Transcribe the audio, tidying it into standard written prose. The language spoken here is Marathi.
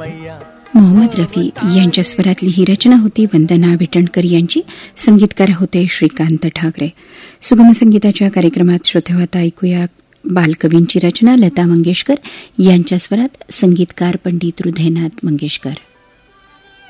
मोहम्मद रफी यांच्या स्वरातली ही रचना होती. वंदना विटणकर यांची. संगीतकार होते श्रीकांत ठाकरे. सुगम संगीताच्या कार्यक्रमात श्रोते आता ऐकूया बालकवींची रचना. लता मंगेशकर यांच्या स्वरात. संगीतकार पंडित हृदयनाथ मंगेशकर.